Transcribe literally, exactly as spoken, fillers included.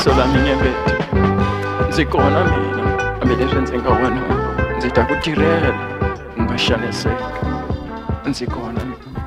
riso la minyebete ndzi kona mina hambileswi ndzi nga wena ndzi ta ku tirhela u nga xaniseka ndzi kona mina.